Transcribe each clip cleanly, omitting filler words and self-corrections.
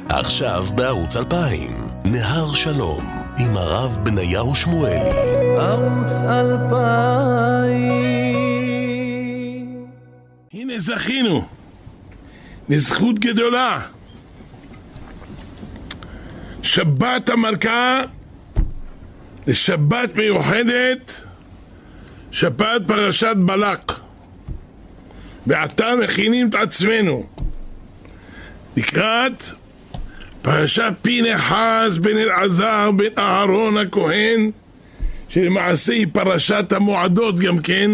עכשיו בערוץ 2000, נהר שלום, עם הרב בניהו שמואלי. ערוץ 2000. הנה זכינו, נזכות גדולה. שבת המלכה לשבת מיוחדת, שבת פרשת בלק. ועתה מכינים את עצמנו לקראת פרשת פינחס בן אלעזר בן אהרון הכהן, שלמעשה היא פרשת המועדות גם כן,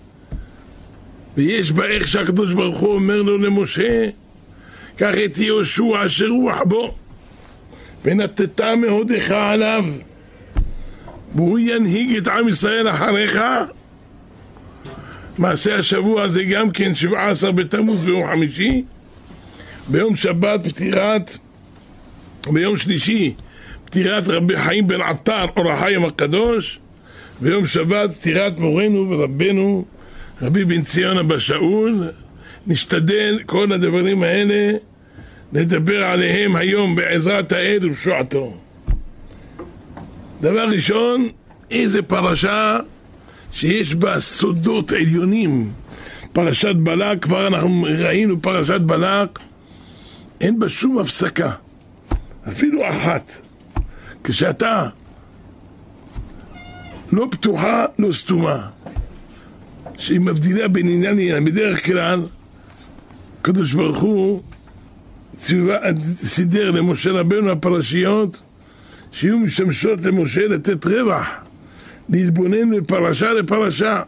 ויש בה איך שהקדוש ברוך הוא אומר לו למשה, קח את יהושע אשר רוח בו ונתת מהודך עליו והוא ינהיג את עם ישראל אחריך. מעשה השבוע זה גם כן 17 בתמוז ביום חמישי, ביום שבת פטירת, ביום שלישי פטירת רבי חיים בן עטר אור החיים הקדוש, ביום שבת פטירת מורנו ורבנו רבי בן ציון אבא שאול. נשתדל כל הדברים האלה נדבר עליהם היום בעזרת האל ובשועתו. דבר ראשון, איזה פרשה שיש בה סודות עליונים. פרשת בלק, כבר אנחנו ראינו פרשת בלק, אין בה שום הפסקה, אפילו אחת. כשאתה לא פתוחה, לא סתומה, שהיא מבדילה בין עניין לעניין. בדרך כלל הקדוש ברוך הוא סידר למשה רבנו הפרשיות שיהיו משמשות למשה לתת רווח, להתבונן מפרשה לפרשה.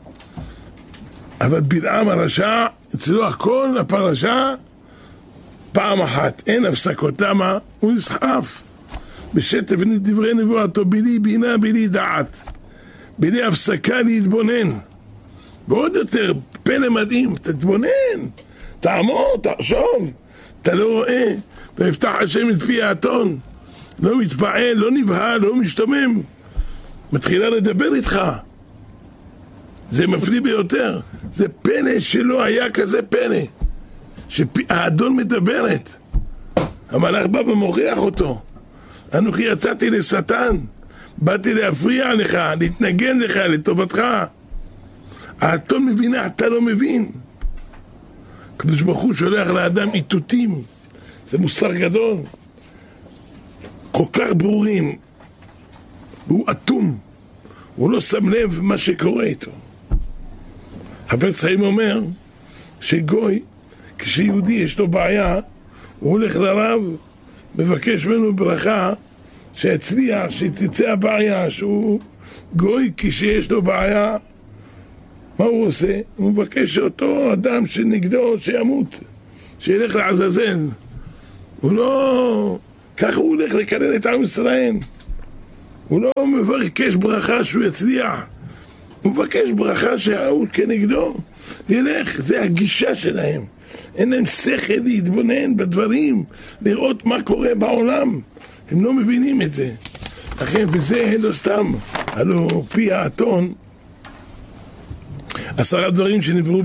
אבל בלעם הרשע, אצלו הכל הפרשה פעם אחת, אין הפסקות. למה? הוא נסחף בשטף דברי נבואתו, בלי בינה בלי דעת, בלי הפסקה להתבונן. ועוד יותר פלא מדהים, תתבונן, תעמוד, תחשוב, אתה לא רואה, ויפתח השם את פי האתון, לא מתפעל, לא נבהל, לא משתומם, מתחילה לדבר איתך. זה מפליא ביותר, זה פלא שלא היה כזה פלא, שהאדון מדברת. המלאך בא ומוכיח אותו, אנוכי יצאתי לשטן, באתי להפריע לך, להתנגן לך, לטובתך. האתון מבינה, אתה לא מבין. הקדוש ברוך הוא שולח לאדם איתותים, זה מוסר גדול, כל כך ברורים, והוא אטום, הוא לא שם לב מה שקורה איתו. חפץ חיים אומר שגוי, כשיהודי יש לו בעיה, הוא הולך לרב, מבקש ממנו ברכה שהצליח, שתצא הבעיה. שהוא גוי, כשיש לו בעיה, מה הוא עושה? הוא מבקש שאותו אדם שנגדו שימות, שילך לעזאזל. הוא לא, ככה הוא הולך לקלל את עם ישראל. הוא לא מבקש ברכה שהוא יצליח, הוא מבקש ברכה שההוא כנגדו ילך. זה הגישה שלהם, אין להם שכל להתבונן בדברים, לראות מה קורה בעולם, הם לא מבינים את זה. לכן וזה לא סתם, הלוא פי האתון 10 דברים שנבראו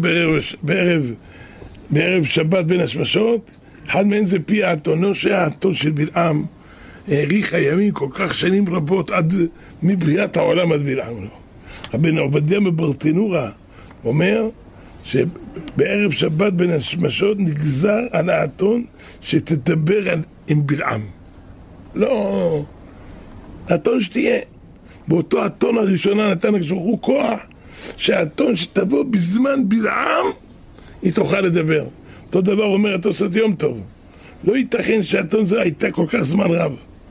בערב שבת בין השמשות. אחד מהם זה פי האתון. לא שהאתון של בלעם האריך הימים כל כך שנים רבות, עד מבריאת העולם עד בלעם. רבנו עובדיה מברטנורה אומר שבערב שבת בין השמשות נגזר על האתון שתדבר עם בלעם. לא, האתון שתהיה באותו האתון הראשונה נתן הקדוש ברוך הוא כוח שהאתון שתבוא בזמן בלעם היא תוכל לדבר. אותו דבר אומר התוספות יום טוב, לא ייתכן שהאתון זו הייתה כל כך זמן רב.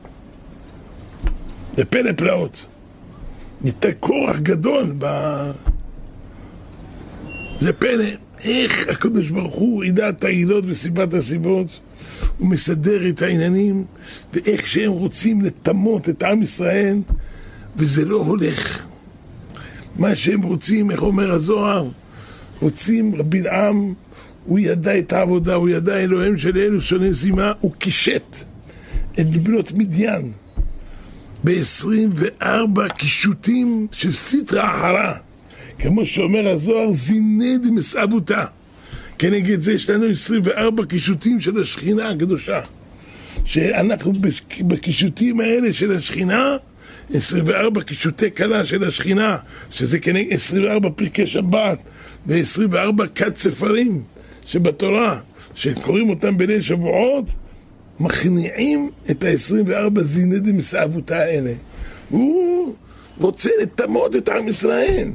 זה פלא פלאות, ניתן כוח גדול זה פלא. איך הקדוש ברוך הוא ידע את העילות וסיבת הסיבות, הוא מסדר את העניינים, ואיך שהם רוצים לטמות את עם ישראל, וזה לא הולך. מה שהם רוצים, איך אומר הזוהר, רוצים בלעם, הוא ידע את העבודה, הוא ידע אלוהים של אלו שונא זימה, הוא קישט את בנות מדיין ב-24 קישוטים של סטרא אחרא, כמו שאומר הזוהר, זיני דמסעבותא. כנגד זה יש לנו 24 קישוטים של השכינה הקדושה. שאנחנו בקישוטים האלה של השכינה, 24 קישוטי קלה של השכינה, שזה כנגד 24 פרקי שבת ו24 כת ספרים שבתורה, שקוראים אותם בליל שבועות, מכניעים את ה-24 זינדי מסעבותה האלה. הוא רוצה לטמות את עם ישראל.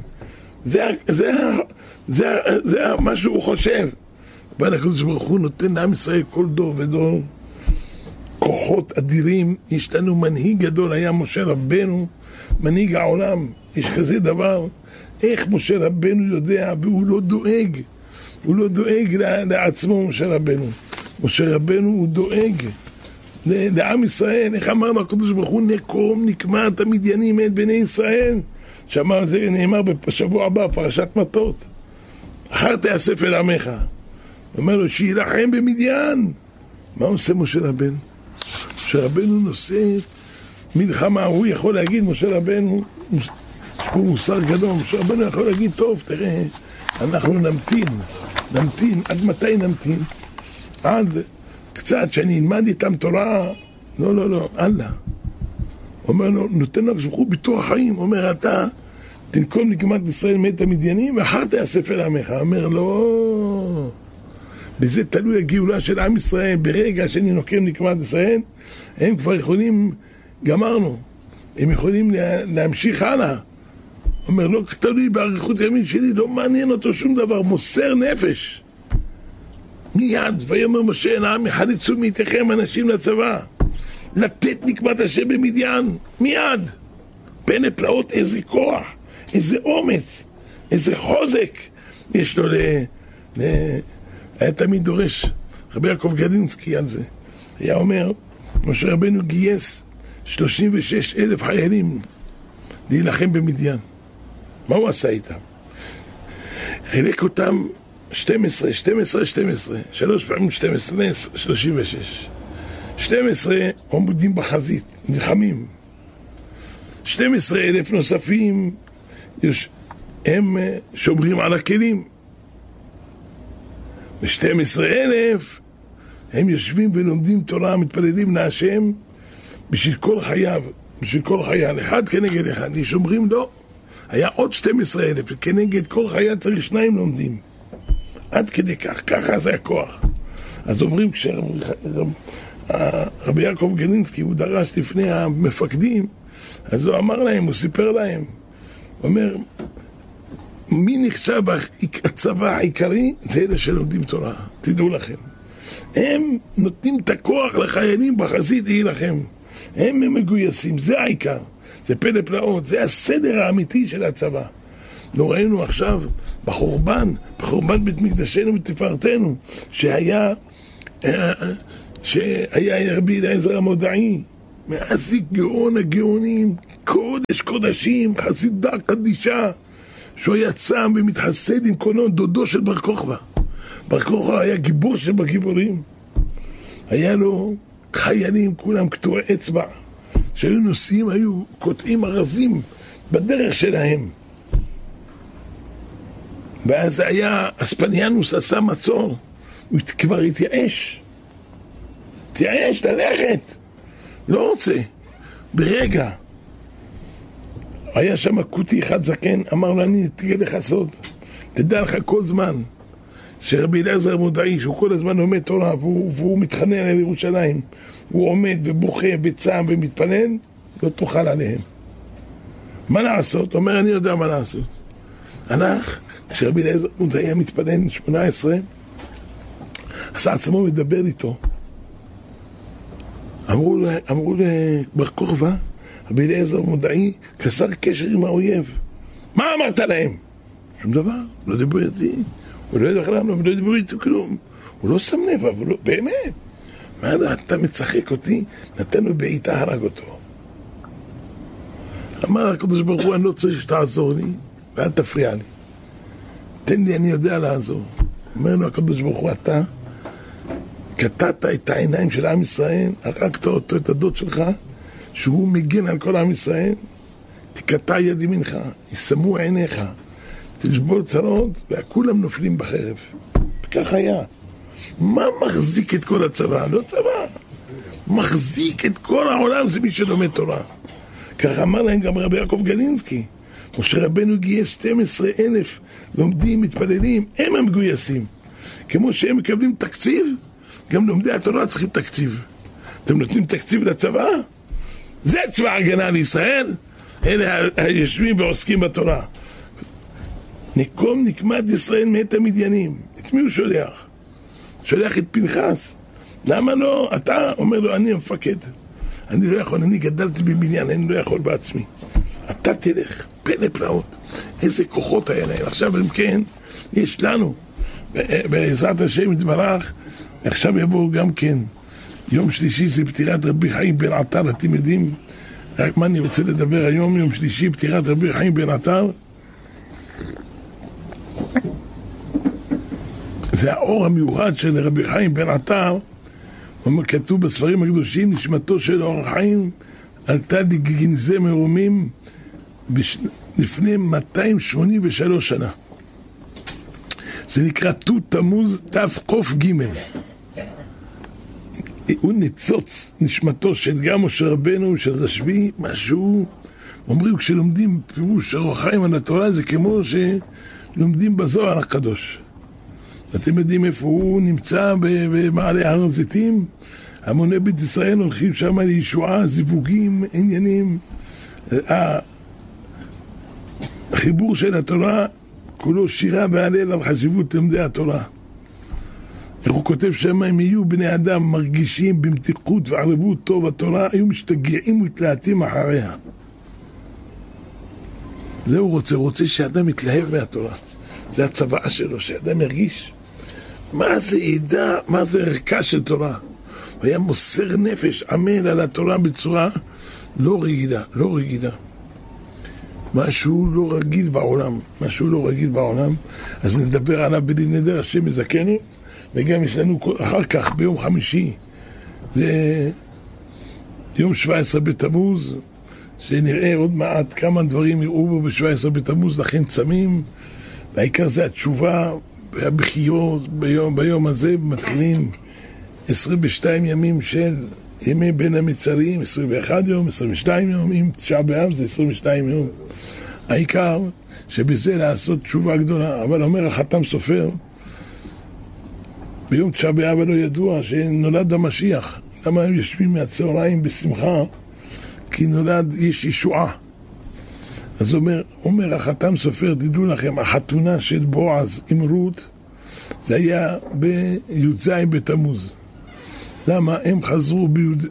זה מה שהוא חושב. אבל הקדוש ברוך הוא נותן לעם ישראל כל דור ודור כוחות אדירים. יש לנו מנהיג גדול, היה משה רבנו, מנהיג העולם. יש כזה דבר, איך משה רבנו יודע, והוא לא דואג. הוא לא דואג לעצמו, משה רבנו. משה רבנו הוא דואג לעם ישראל. איך אמר לו הקדוש ברוך הוא, נקום נקמה את המדיינים את בני ישראל. שאמר, זה נאמר בשבוע הבא, פרשת מטות. אחר תאסף אל עמך. אומר לו, שילחם במדיין. מה עושה משה רבנו? משה רבנו נושא מלחמה. הוא יכול להגיד, משה רבנו, יש פה מוסר גדול, משה רבנו יכול להגיד, טוב, תראה, אנחנו נמתין, עד מתי נמתין? עד קצת שאני אלמד איתם תורה. לא, אללה. אומר לו, נותן לו כשבחו ביטוח חיים. אומר, אתה תנקום נקמת ישראל מת המדיינים, ואחר תאסף אל עמך. אומר, לא. בזה תלוי הגאולה של עם ישראל. ברגע שאני נוקם נקמת ישראל, הם כבר יכולים, גמרנו, הם יכולים להמשיך הלאה. אומר, לא תלוי באריכות ימים שלי, לא מעניין אותו שום דבר, מוסר נפש. מיד, ויאמר משה אל העם, יחלצו מאיתכם אנשים לצבא, לתת נקמת השם במדיין, מיד. פלא פלאות, איזה כוח, איזה אומץ, איזה חוזק יש לו היה תמיד דורש רבי יעקב גדינסקי על זה. היה אומר, משה רבנו גייס 36,000 חיילים להילחם במדיין. מה הוא עשה איתם? חילק אותם 12, 3 פעמים 12, 36. 12 עומדים בחזית, נלחמים. 12,000 נוספים הם שומרים על הכלים. ו12,000 הם יושבים ולומדים תורה, מתפללים להשם בשביל כל חייו, בשביל כל חייל, אחד כנגד אחד. יש אומרים לא, היה עוד 12,000, וכנגד כל חייל צריך 2 לומדים. עד כדי כך, ככה זה הכוח. אז אומרים, כשרבי יעקב גדינסקי, הוא דרש לפני המפקדים, אז הוא אמר להם, הוא סיפר להם, הוא אומר, מי נחשב הצבא העיקרי? זה אלה שלומדים תורה, תדעו לכם. הם נותנים את הכוח לחיילים בחזית להילחם. הם מגויסים, זה העיקר. זה פלא פלאות, זה הסדר האמיתי של הצבא. לא ראינו עכשיו בחורבן בית מקדשנו ותפארתנו, שהיה רבי אליעזר המודעי, מעסיק גאון הגאונים, קודש קודשים, חסידה קדישה, שהוא היה צם ומתחסד עם קונון, דודו של בר כוכבא. בר כוכבא היה גיבור שבגיבורים. היה לו חיילים, כולם קטועי אצבע, שהיו נוסעים, היו קוטעים ארזים בדרך שלהם. ואז היה, אספניאנוס עשה מצור, הוא כבר התייאש ללכת, לא רוצה. ברגע היה שם קוטי אחד זקן, אמר לו, אני תהיה לך סוד, תדע לך כל זמן שרבי אליעזר המודעי, שהוא כל הזמן לומד תורה והוא מתחנן על ירושלים, הוא עומד ובוכה בצעם ומתפלל, לא תאכל עליהם. מה לעשות? אומר, אני יודע מה לעשות. הלך, כשרבי אליעזר המודעי היה מתפלל 18, עשה עצמו מדבר איתו. אמרו לבר כוכבא, רבי אליעזר המודעי קשר קשר עם האויב. מה אמרת להם? שום דבר, לא דיברו איתי. הוא לא ידע חלם, לא דיברו איתי כלום. הוא לא שם לב, אבל לא, באמת. מה אתה מצחק אותי? נתן לו בעיטה, הרג אותו. אמר הקדוש ברוך הוא, אני לא צריך שתעזור לי, ואל תפריע לי. תן לי, אני יודע לעזור. אומר לו הקדוש ברוך הוא, אתה קטעת את העיניים של עם ישראל, הרגת אותו, את הדוד שלך, שהוא מגן על כל עם ישראל, תקטע יד ימינך, ישמו עיניך, תשבור צרות, וכולם נופלים בחרב. וכך היה. מה מחזיק את כל הצבא? לא צבא. מחזיק את כל העולם זה מי שלומד תורה. ככה אמר להם גם רבי יעקב גלינסקי. משה רבנו גייס 12,000 לומדים, מתפללים, הם המגויסים. כמו שהם מקבלים תקציב, גם לומדי התורה צריכים תקציב. אתם נותנים תקציב לצבא? זה צבא הגנה לישראל. אלה היושבים ועוסקים בתורה. נקום נקמת ישראל מאת המדיינים. את מי הוא שולח? שולח את פנחס. למה לא? אתה אומר לו, אני המפקד. אני לא יכול, אני גדלתי בבניין, אני לא יכול בעצמי. אתה תלך, פלא פלאות. איזה כוחות היה להם. עכשיו אם כן, יש לנו, בעזרת השם יתברך, עכשיו יבואו גם כן. יום שלישי זה פטירת רבי חיים בן עטר, אתם יודעים? רק מה אני רוצה לדבר היום, יום שלישי, פטירת רבי חיים בן עטר. זה האור המיוחד של רבי חיים בן עטר. כתוב בספרים הקדושים, נשמתו של אור החיים עלתה לגנזי מרומים לפני 283 שנה. זה נקרא תות תמוז תק"ג. הוא ניצוץ נשמתו של גם משה רבנו, של רשב"י, משהו. אומרים כשלומדים פירוש אור החיים על התורה זה כמו שלומדים בזוהר הקדוש. אתם יודעים איפה הוא נמצא במעלה הר הזיתים? המוני בית ישראל הולכים שם לישועה, זיווגים, עניינים. החיבור של התורה כולו שירה והלל על חשיבות לומדי התורה. איך הוא כותב שם, אם יהיו בני אדם מרגישים במתיקות וערבות טוב התורה, היו משתגעים ומתלהטים אחריה. זה הוא רוצה שאדם יתלהב מהתורה. זה הצוואה שלו, שאדם ירגיש מה זה ידע, מה זה ערכה של תורה. הוא היה מוסר נפש, עמל על התורה בצורה לא רגילה. משהו לא רגיל בעולם, אז נדבר עליו בלי נדר, השם יזכנו, וגם יש לנו אחר כך ביום חמישי, זה יום 17 בתמוז, שנראה עוד מעט כמה דברים יראו בו ב-17 בתמוז, לכן צמים, והעיקר זה התשובה, והבחיות ביום הזה מתחילים 22 ימים של ימי בין המצרים, 21 יום, 22 יום, אם תשעה באב זה 22 יום. העיקר שבזה לעשות תשובה גדולה, אבל אומר החתם סופר, ביום תשעה באב לא ידוע שנולד המשיח. למה הם יושבים מהצהריים בשמחה? כי נולד, יש ישועה. אז אומר החתם סופר, תדעו לכם, החתונה של בועז עם רות, זה היה בי"ז בתמוז. למה? הם חזרו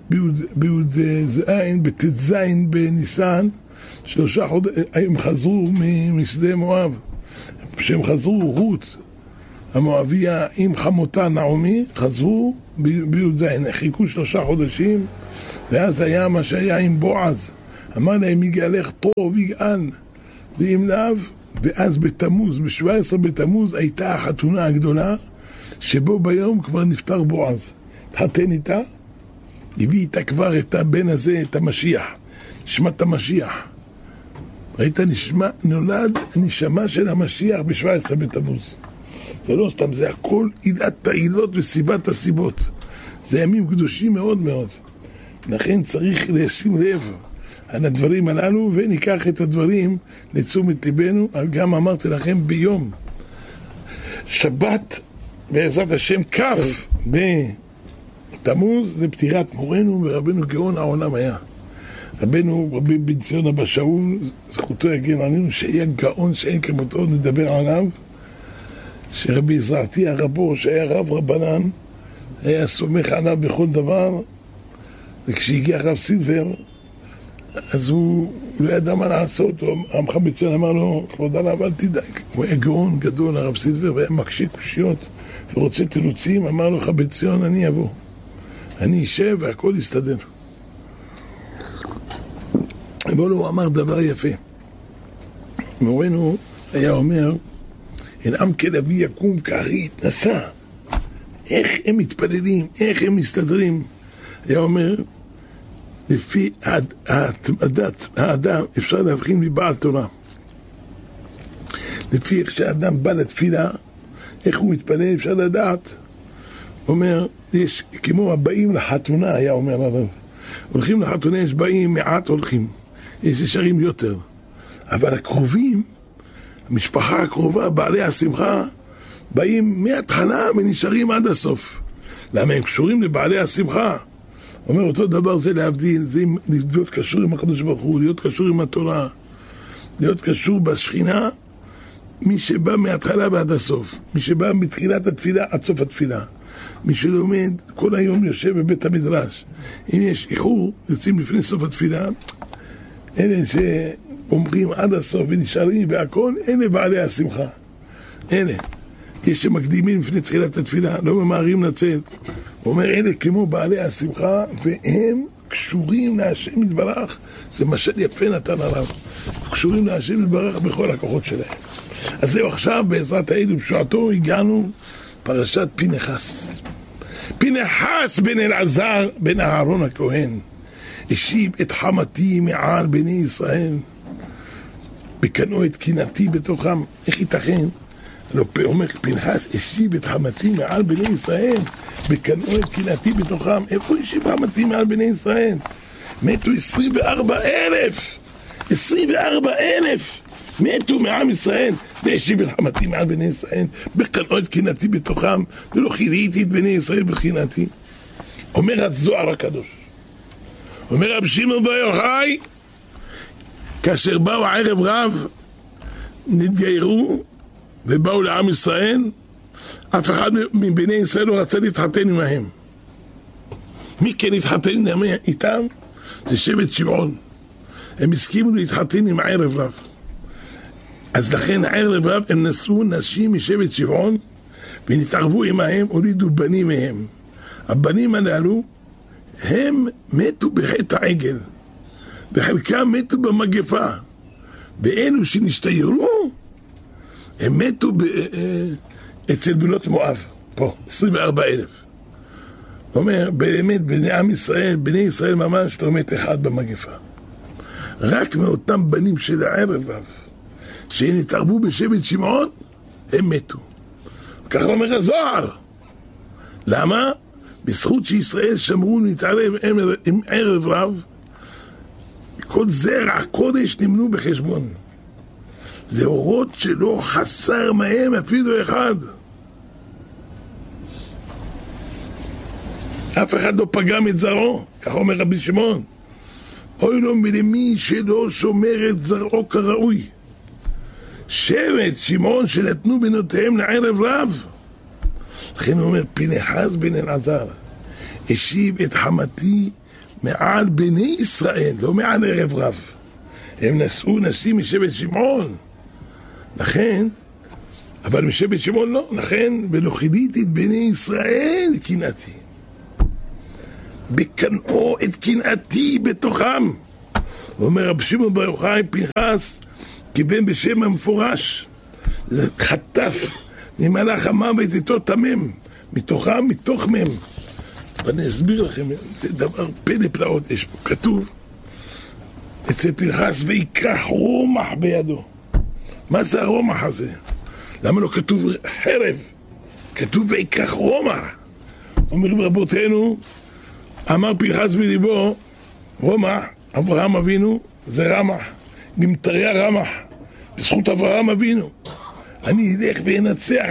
בט"ז בניסן, 3 חודשים, הם חזרו משדה מואב. כשהם חזרו, רות, המואביה עם חמותה נעמי, חזרו בי"ז, חיכו 3 חודשים, ואז היה מה שהיה עם בועז. אמר להם, יגאלך טוב, יגאל, ואם לאו, ואז בתמוז, ב-17 בתמוז, הייתה החתונה הגדולה, שבו ביום כבר נפטר בועז. התחתן איתה, הביא איתה כבר את הבן הזה, את המשיח, נשמת המשיח. ראית, נולד הנשמה של המשיח ב-17 בתמוז. זה לא סתם, זה הכל עילת העילות וסיבת הסיבות. זה ימים קדושים מאוד מאוד. לכן צריך לשים לב על הדברים הללו, וניקח את הדברים לתשומת ליבנו. גם אמרתי לכם ביום שבת, בעזרת השם, כף בתמוז, זה פטירת מורנו ורבנו גאון העולם היה. רבנו רבי בן ציון אבא שאול, זכותו יגן עלינו, שהיה גאון שאין כמותו, נדבר עליו. שרבי זרעתיה רבו, שהיה רב רבנן, היה סומך עליו בכל דבר, וכשהגיע רב סילבר, אז הוא לא ידע מה לעשות, עמך בציון אמר לו, כבוד עליו, אל תדאג. הוא היה גאון גדול, הרב סילבר, והיה מקשה קושיות, ורוצה תירוצים, אמר לו, חבי ציון, אני אבוא. אני אשב והכל יסתדר. אבל הוא אמר דבר יפה. מורנו היה אומר, אין עם כלבי יקום כארי התנסה. איך הם מתפללים, איך הם מסתדרים. היה אומר, לפי הדת, האדם אפשר להבחין מבעל תורה. לפי איך שהאדם בא לתפילה, איך הוא מתפלל אפשר לדעת. אומר, יש כמו הבאים לחתונה, היה אומר הרב. הולכים לחתונה, יש באים מעט הולכים. יש ישרים יותר. אבל הקרובים, המשפחה הקרובה, בעלי השמחה, באים מההתחלה ונשארים עד הסוף. למה הם קשורים לבעלי השמחה? אומר, אותו דבר זה להבדיל, זה להיות קשור עם הקדוש ברוך הוא, להיות קשור עם התורה, להיות קשור בשכינה, מי שבא מההתחלה ועד הסוף, מי שבא מתחילת התפילה עד סוף התפילה, מי שלומד כל היום יושב בבית המדרש. אם יש איחור, יוצאים לפני סוף התפילה, אלה שאומרים עד הסוף ונשארים והכל, אלה בעלי השמחה. אלה. יש שמקדימים לפני תחילת התפילה, לא ממהרים לצאת. הוא אומר, אלה כמו בעלי השמחה, והם קשורים להשם יתברך. זה משל יפה נתן הרב. קשורים להשם יתברך בכל הכוחות שלהם. אז זהו, עכשיו בעזרת האל ובשועתו הגענו פרשת פנחס. פנחס בן אלעזר בן אהרון הכהן השיב את חמתי מעל בני ישראל, בקנאו את קנאתי בתוכם. איך ייתכן? לא, אומר פנחס השיב את חמתי מעל בני ישראל, בקנאו את קנאתי בתוכם. איפה השיב חמתי מעל בני ישראל? מתו 24,000 מתו מעם ישראל. זה השיב את חמתי מעל בני ישראל, בקנאו את קנאתי בתוכם, ולא חיליתי את בני ישראל בקנאתי. אומר הזוהר הקדוש, אומר רב שמעון בר יוחאי, כאשר באו ערב רב, נתגיירו ובאו לעם ישראל, אף אחד מבני ישראל לא רצה להתחתן עמהם. מי כן התחתן איתם? זה שבט שמעון. הם הסכימו להתחתן עם ערב רב. אז לכן ערב רב הם נשאו נשים משבט שמעון ונתערבו עמהם, הולידו בנים מהם. הבנים הללו הם מתו בחטא העגל, וחלקם מתו במגפה, ואלו שנשתיירו הם מתו אצל בנות מואב, פה 24,000. הוא אומר, באמת בני עם ישראל, בני ישראל ממש לא מת אחד במגפה. רק מאותם בנים של הערב רב שנתערבו בשבט שמעון, הם מתו. ככה אומר הזוהר. למה? בזכות שישראל שמרו להתערב עם ערב רב, כל זרע קודש נמנו בחשבון, להורות שלא חסר מהם אפילו אחד. אף אחד לא פגם את זרעו, כך אומר רבי שמעון. אוי לו מלמי שלא שומר את זרעו כראוי. שבט שמעון שנתנו בנותיהם לערב רב. לכן הוא אומר, פנחס בן אלעזר השיב את חמתי מעל בני ישראל, לא מעל ערב רב. הם נשאו נשים משבט שמעון, לכן, אבל משבט שמעון לא, לכן ולא חיליתי את בני ישראל קנאתי, בקנאו את קנאתי בתוכם. הוא אומר רב שמעון בר יוחאי, פנחס כיוון בשם המפורש, חטף ממלאך המוות איתו תמם, מתוכם, מתוך מם. ואני אסביר לכם, זה דבר פלא פלאות יש פה. כתוב אצל פנחס, ויקח רומח בידו. מה זה הרומח הזה? למה לא כתוב חרב? כתוב ויקח רומח. אומרים רבותינו, אמר פנחס בליבו, רומח, אברהם אבינו זה רמח, גמטריה רמח, בזכות אברהם אבינו אני אלך ואנצח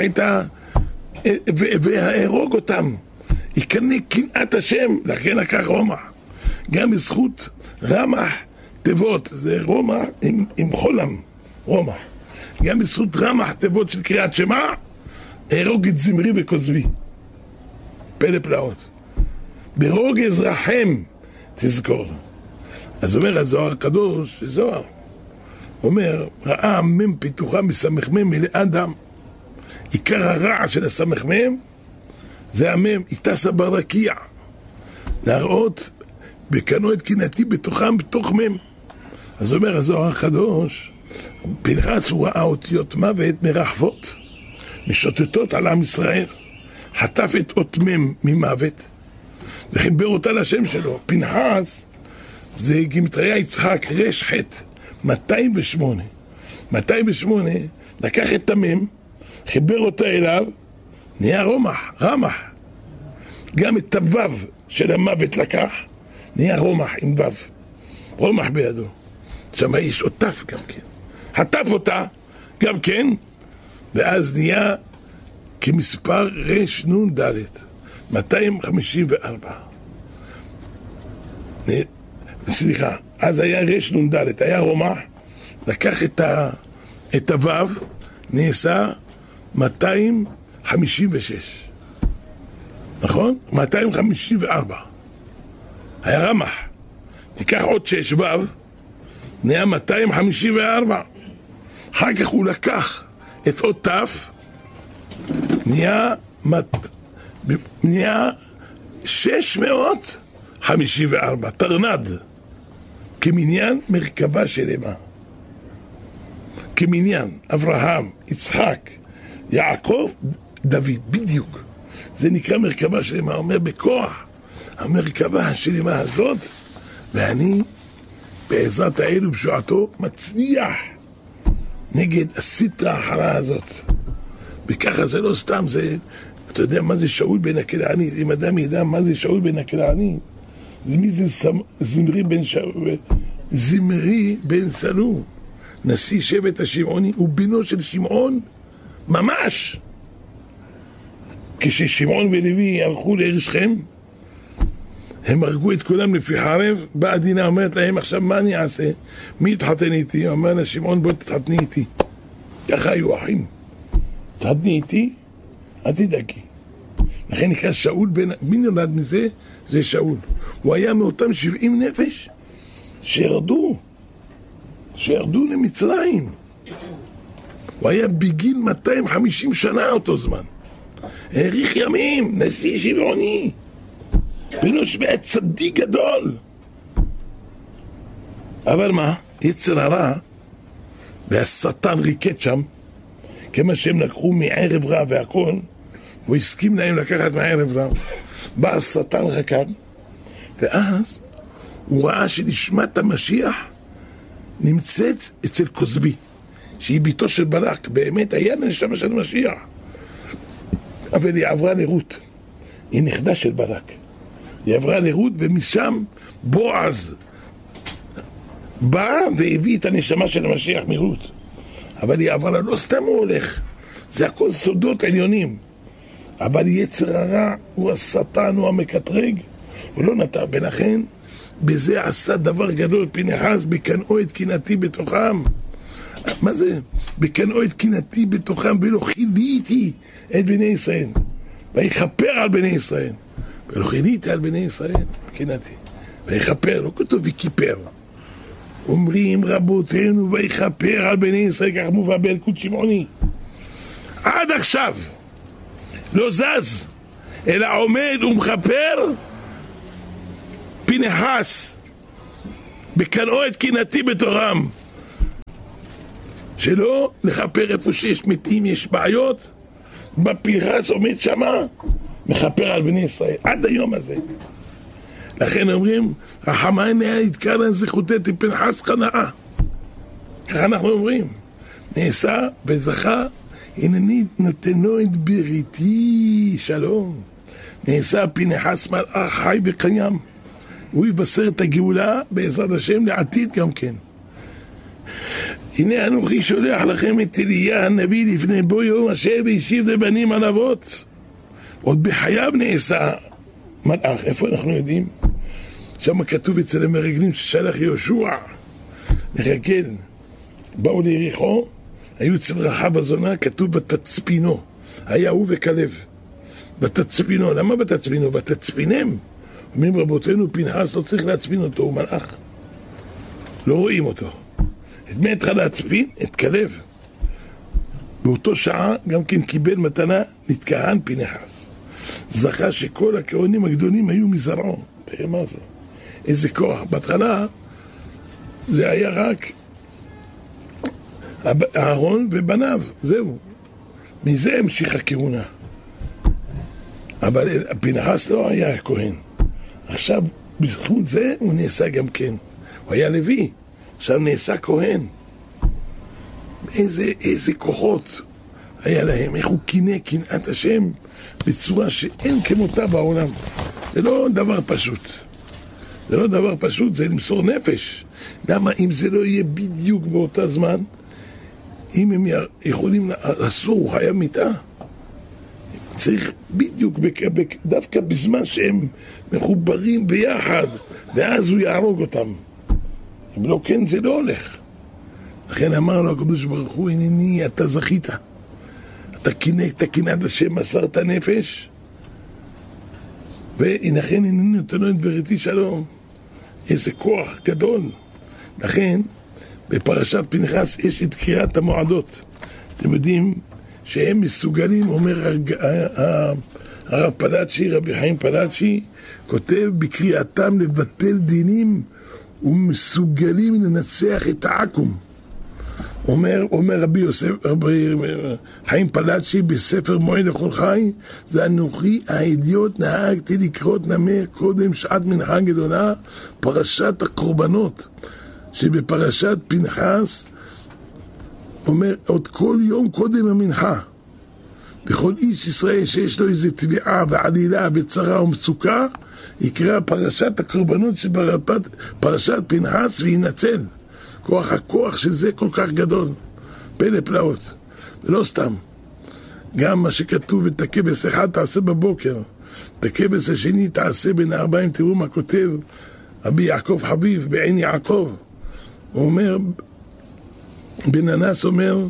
והארוג אותם, יקנה קנאת השם, לכן לקח רומח. גם בזכות רמח תיבות, זה רומח עם חולם, רומח. גם בזכות רמח תיבות של קריאת שמע, ארוג את זמרי וכוזבי. פלא פלאות. ברוגז רחם תזכור. אז אומר הזוהר הקדוש, זוהר אומר, ראה מם פיתוחה מסמך מם מלאדם. עיקר הרע של הסמך מם זה המם, איתסה ברקיע, להראות בקנו את קנאתי בתוכם בתוך מם. אז אומר הזוהר הקדוש, פנחס הוא ראה אותיות מוות מרחבות משוטטות על עם ישראל, חטף את אות מם ממוות וחיבר אותה לשם שלו. פנחס זה גמטריה יצחק רש חטא 208. 208 לקח את המם, חיבר אותה אליו, נהיה רומח, רמח. גם את הוו של המוות לקח, נהיה רומח עם וו, רומח בידו. שם האיש עוטף גם כן, חטף אותה גם כן, ואז נהיה כמספר רש נון ד' 254. סליחה, אז היה רש נון ד', היה רומח, לקח את הוו, נעשה 256, נכון? 254 היה רמח, תיקח עוד 6 וו, נהיה 254. אחר כך הוא לקח את עוד תף, נהיה 654, תרנד, כמניין מרכבה שלמה, כמניין אברהם, יצחק, יעקב, דוד, בדיוק. זה נקרא מרכבה שלמה, אומר בכוח המרכבה השלמה הזאת, ואני בעזרת האל ובשועתו מצליח נגד הסטרה החרה הזאת. וככה זה לא סתם, זה, אתה יודע מה זה שאול בן הכנעני? אם אדם ידע מה זה שאול בן הכנעני, מי זה זמרי בן סלום, נשיא שבט השמעוני, הוא בנו של שמעון ממש. כששמעון ולוי הלכו לעיר שכם, הם הרגו את כולם לפי חרב, באה דינה אומרת להם, עכשיו מה אני אעשה? מי יתחתן איתי? אומר לה שמעון, בוא תתחתני איתי. ככה היו אחים, תתחתני איתי, אל תדאגי. לכן נקרא שאול בן, מי נולד מזה? זה שאול. הוא היה מאותם 70 נפש שירדו למצרים. הוא היה בגיל 250 שנה אותו זמן, האריך ימים, נשיא שמעוני, בנו שבט צדיק גדול. אבל מה? יצר הרע והשטן ריקט שם, כמה שהם לקחו מערב רע והכל, הוא הסכים להם לקחת מערב רע. בא השטן רקד, ואז הוא ראה שנשמת המשיח נמצאת אצל כוזבי, שהיא ביתו של ברק, באמת היה נשמה של משיח, אבל היא עברה לרות, היא נכדה של ברק, היא עברה לרות, ומשם בועז בא והביא את הנשמה של המשיח מרות. אבל היא עברה, לא סתם הוא הולך, זה הכל סודות עליונים. אבל יצר הרע הוא השטן, הוא המקטרג, הוא לא נטע. ולכן בזה עשה דבר גדול פנחס, בקנאו את קנאתי בתוכם. מה זה? בקנאו את קנאתי בתוכם, ולא חיליתי את בני ישראל, ויכפר על בני ישראל, ולא חיליתי על בני ישראל קנאתי, ויכפר, לא כתוב וכיפר. אומרים רבותינו ויכפר על בני ישראל, כך מובא באלקוט שמעוני. עד עכשיו לא זז, אלא עומד ומכפר פנחס בקנאו את קנאתי בתורם, שלא לכפר איפה שיש מתים, יש בעיות, בפנחס עומד שמה, מכפר על בני ישראל עד היום הזה. לכן אומרים רחמני יתקר להם זכותתי פנחס קנאה, ככה אנחנו אומרים, נעשה וזכה, הנני נותנו את בריתי שלום. נעשה פנחס מלאך חי וקיים, הוא יבשר את הגאולה בעזרת השם לעתיד גם כן. הנה אנוכי שולח לכם את אליה הנביא לפני בוא יום אשר והשיב לבנים על אבות. עוד בחייו נעשה מלאך. איפה אנחנו יודעים? שם כתוב אצל המרגלים ששלח יהושע לרגל, באו ליריחו, היו אצל רחב הזונה, כתוב בתצפינו, היה הוא וכלב בתצפינו. למה בתצפינו? בתצפינם. אומרים רבותינו פנחס לא צריך להצפין אותו, הוא מלאך, לא רואים אותו. את מי התחל להצפין? את כלב. באותו שעה גם כן קיבל מתנה, נתכהן פנחס, זכה שכל הכהנים הגדולים היו מזרעו. תראה מה זה, איזה כוח. בהתחלה זה היה רק אהרון ובניו, זהו, מזה המשיך הכהונה. אבל פנחס לא היה הכהן. עכשיו בזכות זה הוא נעשה גם כן, הוא היה לוי, עכשיו נעשה כהן. איזה כוחות היה להם, איך הוא קינא קנאת השם בצורה שאין כמותה בעולם. זה לא דבר פשוט. זה לא דבר פשוט, זה למסור נפש. למה אם זה לא יהיה בדיוק באותה זמן, אם הם יכולים, אסור, הוא חייב מיתה. צריך בדיוק, דווקא בזמן שהם מחוברים ביחד, ואז הוא יהרוג אותם. אם לא כן, זה לא הולך. לכן אמר לו הקדוש ברוך הוא, הנני, אתה זכית. אתה קינאת השם, מסרת נפש, ולכן הנני נותן לו את בריתי שלום. איזה כוח גדול. לכן, בפרשת פנחס יש את קריאת המועדות. אתם יודעים שהם מסוגלים, אומר הרב פלאצ'י, רבי חיים פלאצ'י, כותב בקריאתם לבטל דינים ומסוגלים לנצח את העקום. אומר רבי חיים פלאצ'י בספר מועד לכל חי, ואנוכי האידיוט נהגתי לקרות נמר קודם שעת מנחה גדולה, פרשת הקורבנות, שבפרשת פנחס אומר עוד כל יום קודם המנחה, בכל איש ישראל שיש לו איזו תביעה ועלילה וצרה ומצוקה, יקרא פרשת הקורבנות שבפרשת פנחס וינצל. הכוח של זה כל כך גדול, פלא פלאות. ולא סתם, גם מה שכתוב, את הכבש אחד תעשה בבוקר, את הכבש השני תעשה בין הארבעים. תראו מה כותב רבי יעקב חביב בעין יעקב. הוא אומר, בן אנס אומר,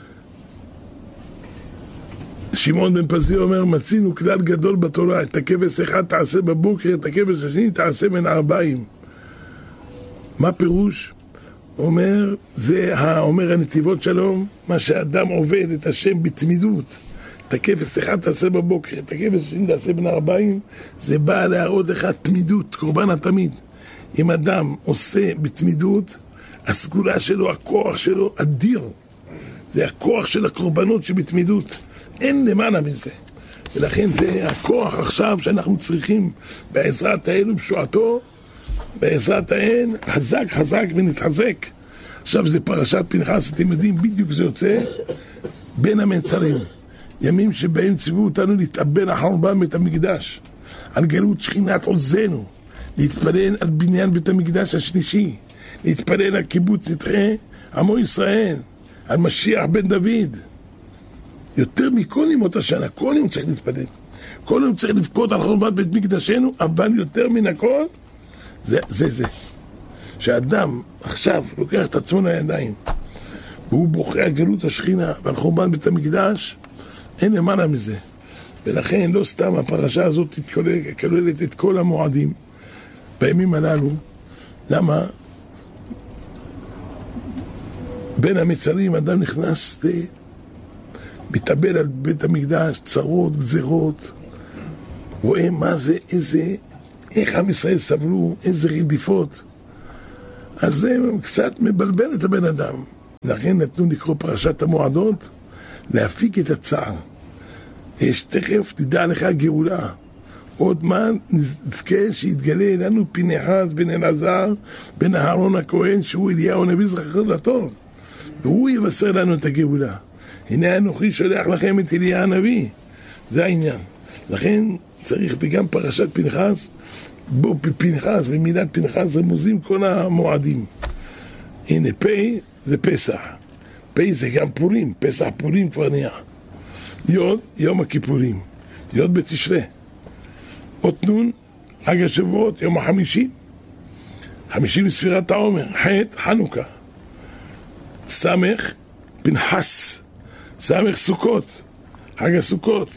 שמעון בן פזי אומר, מצינו כלל גדול בתורה, את הכבש אחד תעשה בבוקר, את הכבש השני תעשה בין הארבעים. מה פירוש? אומר, אומר הנתיבות שלום, מה שאדם עובד את השם בתמידות, את הכבש אחד תעשה בבוקר, את הכבש השני תעשה בין הארבעים, זה בא להראות לך תמידות, קורבן התמיד. אם אדם עושה בתמידות, הסגולה שלו, הכוח שלו אדיר. זה הכוח של הקורבנות שבתמידות. אין למעלה מזה. ולכן זה הכוח עכשיו שאנחנו צריכים בעזרת האל ובשועתו, בעזרת האל, חזק חזק ונתחזק. עכשיו זה פרשת פנחס, אתם יודעים, בדיוק זה יוצא בין המצרים. ימים שבהם ציוו אותנו להתאבן החורבן בית המקדש, על גלות שכינת עוזנו, להתפלל על בניין בית המקדש השלישי, להתפלל על קיבוץ נדחי עמו ישראל, על משיח בן דוד. יותר מכל ימות השנה, כל יום צריך להתפלל, כל יום צריך לבכות על חורבן בית מקדשנו, אבל יותר מן הכל זה שאדם עכשיו לוקח את עצמו לידיים והוא בוכה על גלות השכינה ועל חורבן בית המקדש, אין למעלה מזה. ולכן לא סתם הפרשה הזאת כוללת את כל המועדים בימים הללו. למה? בין המצרים אדם נכנס מתאבל על בית המקדש, צרות, גזירות, רואה מה זה, איך עם ישראל סבלו, איזה רדיפות. אז זה קצת מבלבל את הבן אדם. לכן נתנו לקרוא פרשת המועדות, להפיק את הצער. יש תכף, תדע לך גאולה. עוד מה נזכה שיתגלה לנו פנחס בן אלעזר, בן אהרון הכהן, שהוא אליהו הנביא זכר לטוב. והוא יבשר לנו את הגאולה. הנה אנוכי שולח לכם את אליה הנביא. זה העניין. לכן צריך, וגם פרשת פנחס, בו פנחס, במילת פנחס רמוזים כל המועדים. הנה פ' זה פסח, פ' זה גם פורים, פסח פורים כבר נהיה. יוד, יום הכיפורים, יוד בתשרי. אות נון, חג השבועות, יום החמישי, 50 ספירת העומר, ח' חנוכה. סמך פנחס, סמך סוכות, חג הסוכות.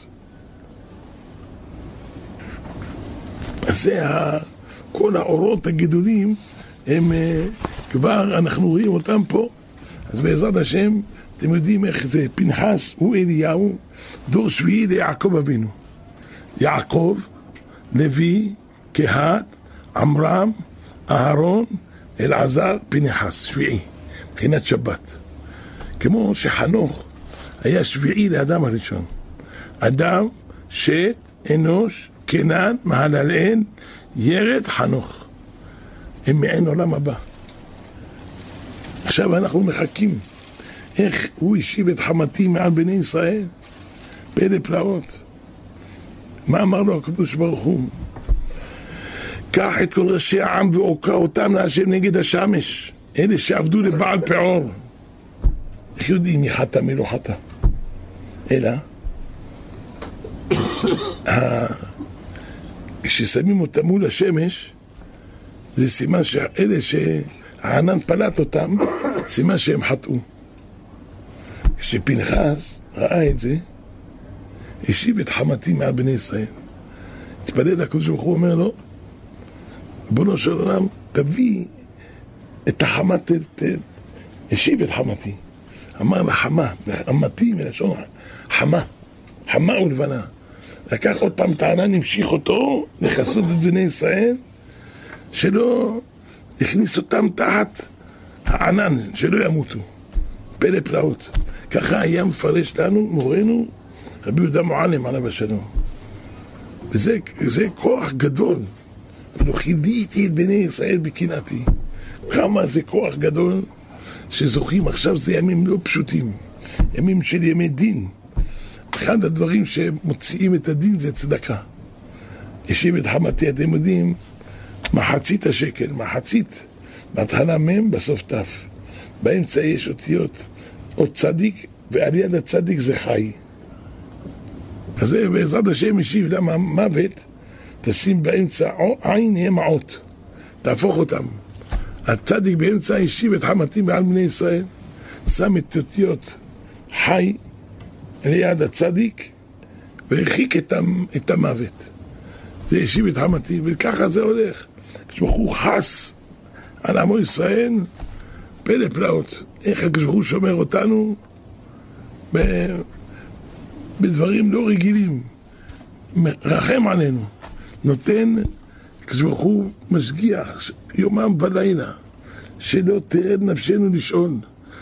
אז זה כל האורות הגדולים, הם כבר אנחנו רואים אותם פה. אז בעזרת השם, אתם יודעים איך זה, פנחס הוא אליהו, דור שביעי ליעקב אבינו. יעקב, לוי, קהת, עמרם, אהרון, אלעזר, פנחס, שביעי, מבחינת שבת. כמו שחנוך היה שביעי לאדם הראשון. אדם, שת, אנוש, קנן, מהללאל, ירד, חנוך. הם מעין עולם הבא. עכשיו אנחנו מחכים איך הוא השיב את חמתי מעל בני ישראל? פלא פלאות. מה אמר לו הקדוש ברוך הוא? קח את כל ראשי העם ועוקר אותם להשם נגד השמש, אלה שעבדו לבעל פעור. איך יודעים מי חטא מי לא חטא? אלא כששמים אותם מול השמש, זה סימן שאלה שהענן פלט אותם, סימן שהם חטאו. כשפנחס ראה את זה, השיב את חמתי מעל בני ישראל. התפלל לקדוש ברוך הוא, אומר לו, בונו של עולם, תביא את החמת, השיב את חמתי. אמר לה חמה, חמתי מלשון חמה, חמה ולבנה. לקח עוד פעם את הענן, המשיך אותו לחסות את בני ישראל, שלא הכניס אותם תחת הענן, שלא ימותו. פלא פלאות. ככה היה מפרש לנו, מורנו, רבי יהודה מועלם עליו השלום. וזה כוח גדול. ולא חיליתי את בני ישראל בקנאתי. כמה זה כוח גדול שזוכים. עכשיו זה ימים לא פשוטים, ימים של ימי דין. אחד הדברים שמוציאים את הדין זה צדקה. השיב את חמתי, אתם יודעים, מחצית השקל, מחצית, בהתחלה מם, בסוף תף. באמצע יש אותיות, עוד צדיק, ועל יד הצדיק זה חי. אז זה בעזרת השם השיב, למה מוות, תשים באמצע עין, יהיה מעות, תהפוך אותם. הצדיק באמצע השיב את חמתי מעל בני ישראל, שם את אותיות חי ליד הצדיק, והרחיק את המוות. זה השיב את חמתי, וככה זה הולך. כשבחור חס על עמו ישראל, פלא פלאות. איך כשבחור שומר אותנו בדברים לא רגילים, רחם עלינו, נותן, כשבחור משגיח יומם ולילה, שלא תרד נפשנו לשאול.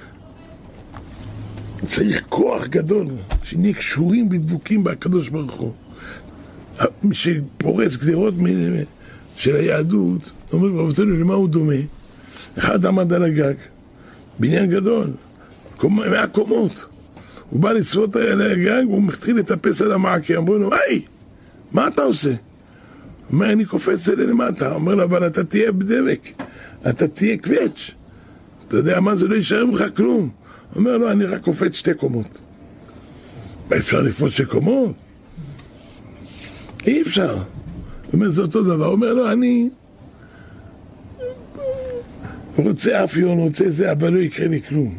צריך כוח גדול, שנהיה קשורים ודבוקים בקדוש ברוך הוא. מי שפורץ גדרות של היהדות, אומר ברבותינו, למה הוא דומה? אחד עמד על הגג, בניין גדול, 100 קומות. הוא בא לצפות על הגג, והוא מתחיל לטפס על המעקה. אמרו לו, היי, מה אתה עושה? הוא אומר, אני קופץ אלה למטה. הוא אומר לו, אבל אתה תהיה בדבק, אתה תהיה קווץ'. אתה יודע מה, זה לא יישאר ממך כלום. הוא אומר לו, אני רק קופץ 2 קומות. מה, אפשר לפרוץ 2 קומות? אי אפשר. הוא אומר, זה אותו דבר. הוא אומר לו, אני רוצה אפיון, רוצה זה, אבל לא יקרה לי כלום.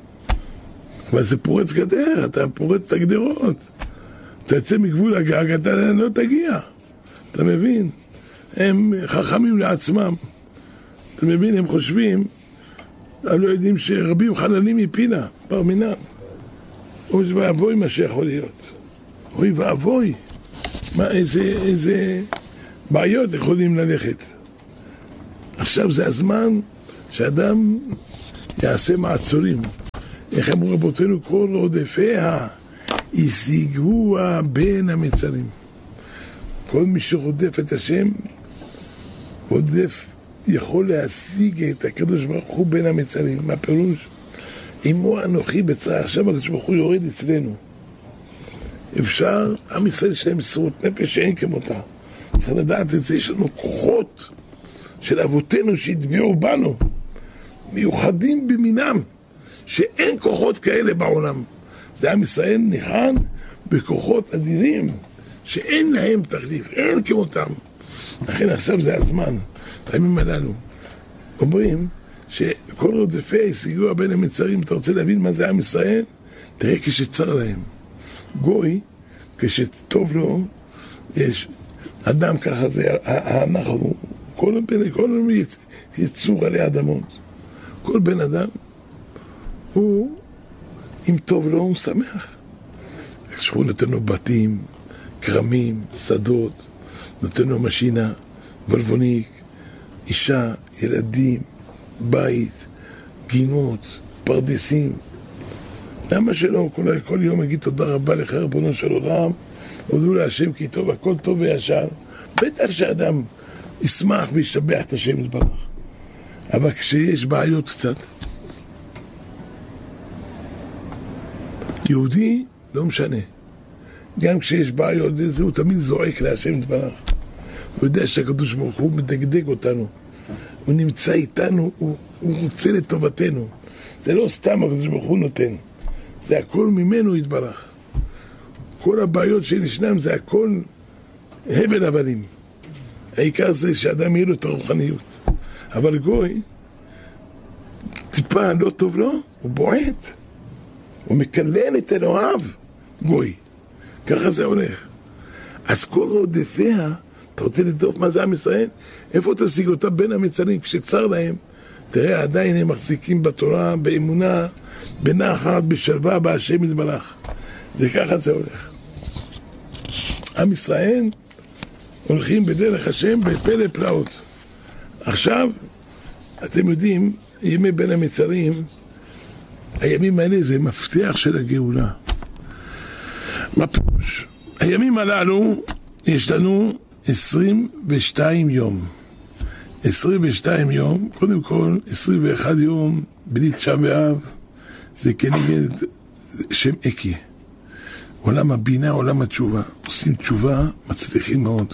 אבל זה פורץ גדר, אתה פורץ את הגדרות. אתה יוצא מגבול הגג, אתה לא תגיע. אתה מבין? הם חכמים לעצמם. אתה מבין? הם חושבים, הם לא יודעים שרבים חללים מפינה, בר מינם. אוי ואבוי מה שיכול להיות. אוי ואבוי. מה, איזה בעיות יכולים ללכת. עכשיו זה הזמן שאדם יעשה מעצורים. איך אמרו רבותינו, כל רודפיה ישיגוה בין המצרים. כל מי שרודף את השם, רודף, יכול להשיג את הקדוש ברוך הוא בין המצרים. מה פירוש? אמו אנוכי בצער. עכשיו הקדוש ברוך הוא יורד אצלנו. אפשר, עם ישראל שלהם מסירות נפש שאין כמותה. צריך לדעת את זה, יש לנו כוחות של אבותינו שהטביעו בנו, מיוחדים במינם, שאין כוחות כאלה בעולם. זה עם ישראל ניחן בכוחות אדירים שאין להם תחליף, אין כמותם. לכן עכשיו זה הזמן, הימים הללו אומרים שכל רודפיה ישיגוה בין המצרים. אתה רוצה להבין מה זה עם ישראל? תראה כשצר להם. גוי, כשטוב לו, יש אדם ככה, זה אנחנו, כל יצור עלי אדמות. כל בן אדם הוא, אם טוב לו, הוא שמח. כשהוא נותן לו בתים, קרמים, שדות, נותן לו משינה, בלבוניק, אישה, ילדים, בית, גינות, פרדסים. למה שלא כל יום יגיד תודה רבה לך ריבונו של עולם, הודו להשם כי טוב, הכל טוב וישר. בטח שאדם ישמח וישבח את השם יתברך. אבל כשיש בעיות קצת, יהודי לא משנה. גם כשיש בעיות, הוא תמיד זועק להשם יתברך. הוא יודע שהקדוש ברוך הוא מדגדג אותנו. הוא נמצא איתנו, הוא רוצה לטובתנו. זה לא סתם הקדוש ברוך הוא נותן. זה הכל ממנו יתברך. כל הבעיות שישנם זה הכל הבל הבלים. העיקר זה שאדם יהיה לו את הרוחניות. אבל גוי, טיפה לא טוב לו, הוא בועט. הוא מקלל את אלוהיו, גוי. ככה זה הולך. אז כל רודפיה, אתה רוצה לדוף מה זה עם ישראל? איפה תשיג אותה בין המצרים? כשצר להם, תראה, עדיין הם מחזיקים בתורה, באמונה, בנחת, בשלווה, בהשם יתברך. זה ככה זה הולך. עם ישראל הולכים בדרך השם בפלא פלאות. עכשיו, אתם יודעים, ימי בין המצרים, הימים האלה זה מפתח של הגאולה. מה פירוש? הימים הללו יש לנו 22 יום. 22 יום, קודם כל 21 יום בלי תשעה באב, זה כנגד שם אקי. עולם הבינה, עולם התשובה. עושים תשובה, מצליחים מאוד.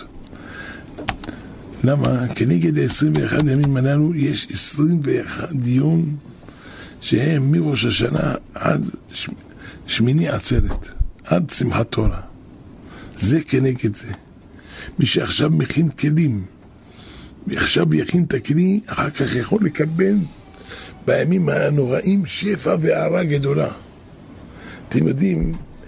למה? כנגד 21 ימים הללו יש 21 יום שהם מראש השנה עד שמיני עצרת, עד שמחת תורה. זה כנגד זה. מי שעכשיו מכין כלים, עכשיו יכין את הכלי, אחר כך יכול לקבל בימים הנוראים שפע והערה גדולה. אתם יודעים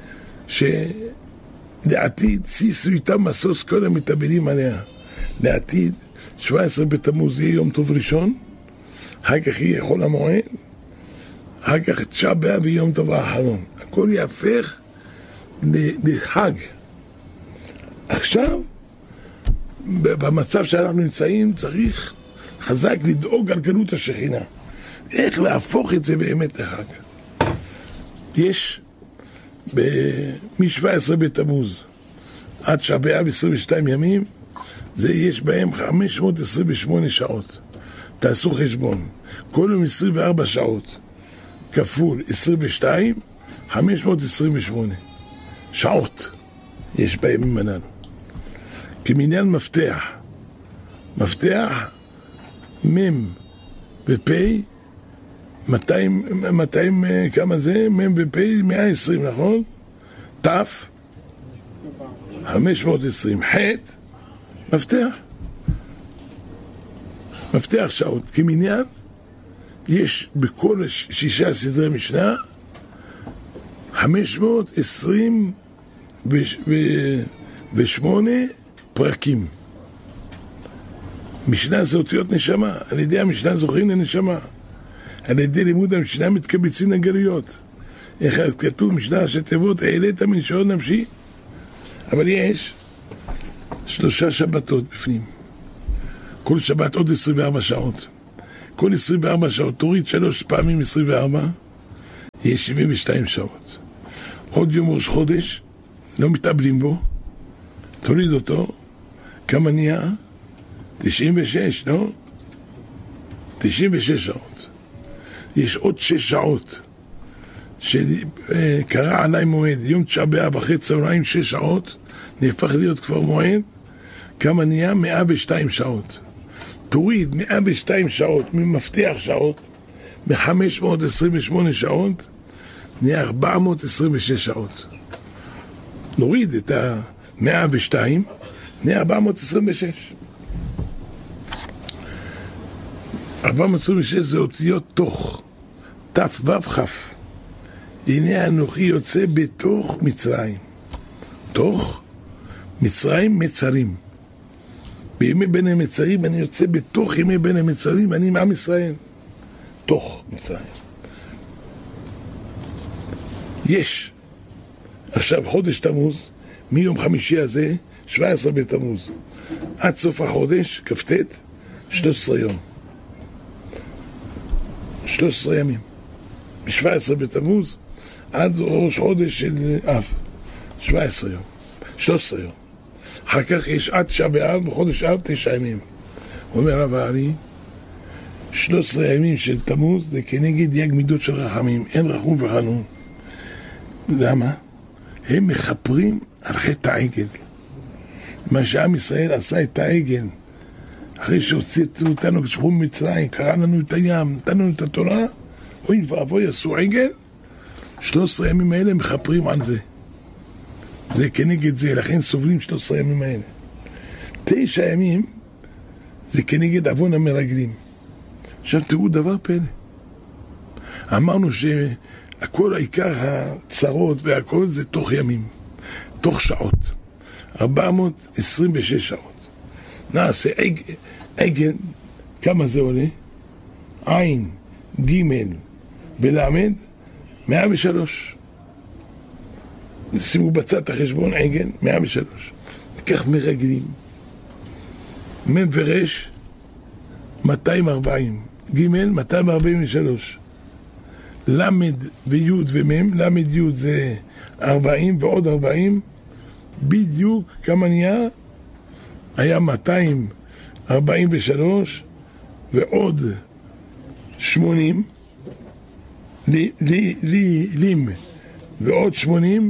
שלעתיד סיסו איתם מסוס כל המתאבלים עליה. לעתיד 17 בתמוז יהיה יום טוב ראשון, אחר כך יהיה חול המועד, אחר כך תשעה באב ויום טוב האחרון. הכל יהפך לחג. עכשיו, במצב שאנחנו נמצאים, צריך חזק לדאוג על גלות השכינה. איך להפוך את זה באמת לחג? יש מ-17 בתמוז עד תשעה באב 22 ימים, זה יש בהם 528 שעות. תעשו חשבון. כל יום 24 שעות. כפול 22, 528 שעות יש בימים הללו. כמניין מפתח. מפתח מם ופי 200 כמה זה? מם ופי 120, נכון? תף 520. חט מפתח. מפתח שעות. כמניין יש בכל 6 סדרי משנה 528 פרקים. משנה זה אותיות נשמה. על ידי המשנה זוכים לנשמה. על ידי לימוד המשנה מתקבצים לגלויות. איך כתוב משנה שתיבות העלית מן שעון נפשי. אבל יש 3 שבתות בפנים. כל שבת עוד 24 שעות. כל 24 שעות, תוריד 3 פעמים 24, יש 72 שעות. עוד יום ראש חודש, לא מתאבלים בו, תוריד אותו, כמה נהיה? 96, לא? 96 שעות. יש עוד 6 שעות, שקרה עליי מועד, יום תשעה באב אחרי צהריים 6 שעות, נהפך להיות כבר מועד, כמה נהיה? 102 שעות. תוריד 102 שעות ממפתח שעות, מ-528 שעות, נהיה 426 שעות. נוריד את ה-102, נהיה 426. 426 זה אותיות תוך, תף וו כף. הנה אנוכי יוצא בתוך מצרים. תוך מצרים מצרים. בימי בין המצרים אני יוצא בתוך ימי בין המצרים, אני עם עם ישראל. תוך מצרים. יש עכשיו חודש תמוז, מיום חמישי הזה, 17 בתמוז, עד סוף החודש, כ"ט, 13 יום. 13 ימים. מ-17 בתמוז עד ראש חודש של אב. 17 יום. 13 יום. אחר כך יש עד תשעה באב, בחודש אב 9 ימים. אומר רב הארי, 13 ימים של תמוז זה כנגד יג מידות של רחמים. אין רחום וחנון. למה? הם מחפרים על חטא העגל. מה שעם ישראל עשה את העגל, אחרי שהוצאו אותנו כשחרור ממצרים, קרא לנו את הים, נתן לנו את התורה, אוי ואבוי עשו עגל, 13 ימים האלה מחפרים על זה. זה כנגד זה, לכן סובלים 13 ימים האלה. 9 ימים זה כנגד עוון המרגלים. עכשיו תראו דבר פלא. אמרנו שהכל העיקר הצרות והכל זה תוך ימים, תוך שעות. 426 שעות. נעשה עגל, כמה זה עולה? עין, ג' ולמד, 103. שימו בצד את החשבון עגל, 103. ניקח מרגלים. מ' ורש, 240. ג' 243. למד וי' ומ', למד י' זה 40 ועוד 40. בדיוק כמה נהיה? היה 243 ועוד 80 לים ועוד 80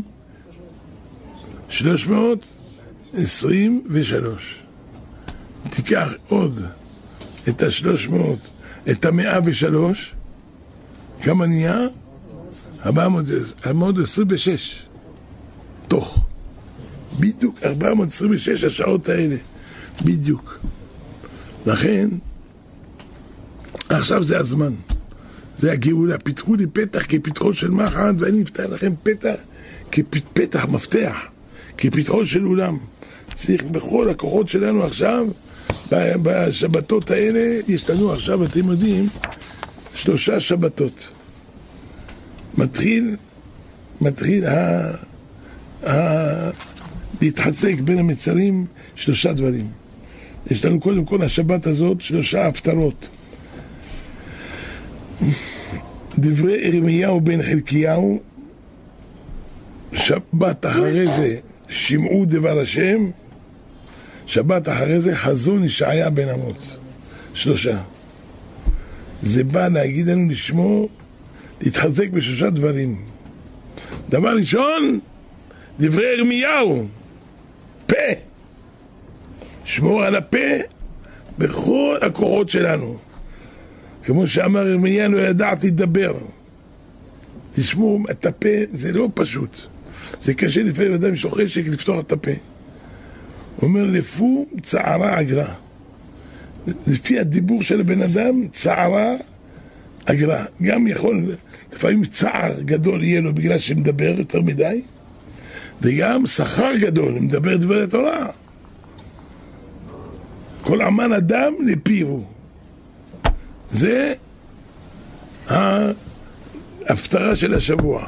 323. תיקח עוד את ה-300, את ה-103, כמה נהיה? 426 תוך בדיוק 426 השעות האלה בדיוק. לכן עכשיו זה הזמן, זה הגאולה. פיתחו לי פתח כפתחו של מחט, ואני אפתח לכם פתח כפתח מפתח, כפתחו של אולם. צריך בכל הכוחות שלנו עכשיו, בשבתות האלה, יש לנו עכשיו, אתם יודעים, 3 שבתות. מתחיל להתחזק בין המצרים 3 דברים. יש לנו קודם כל השבת הזאת 3 הפטרות. דברי ירמיהו בן חלקיהו, שבת אחרי זה שמעו דבר השם, שבת אחרי זה חזון ישעיה בן אמוץ. 3. זה בא להגיד לנו לשמור, להתחזק ב3 דברים. דבר ראשון, דברי ירמיהו, פה. שמור על הפה בכל הכוחות שלנו. כמו שאמר ירמיה, לא ידעתי לדבר. לשמור את הפה זה לא פשוט. זה קשה לפעמים אדם יש לו חשק לפתוח את הפה. הוא אומר, לפו צערה אגרה. לפי הדיבור של הבן אדם, צערה אגרה. גם יכול, לפעמים צער גדול יהיה לו בגלל שמדבר יותר מדי, וגם שכר גדול, מדבר דברי תורה. כל אמן אדם לפיו. זה ההפטרה של השבוע.